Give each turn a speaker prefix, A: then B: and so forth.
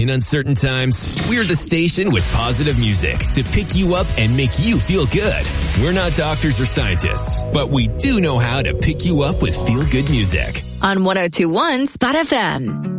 A: In uncertain times, we're the station with positive music to pick you up and make you feel good. We're not doctors or scientists, but we do know how to pick you up with feel-good music.
B: On 102.1 Spot FM.